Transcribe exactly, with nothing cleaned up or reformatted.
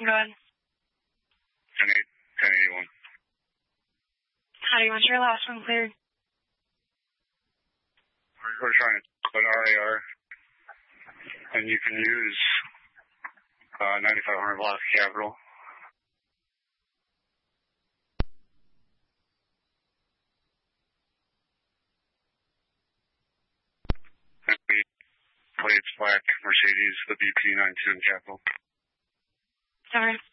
Go ahead. ten eighty-one. How do you want your last one cleared? We're, we're trying to put R A R, and you can use uh, ninety-five hundred Velocity Capital. And we plates black Mercedes, the B P ninety-two Capital. Sorry.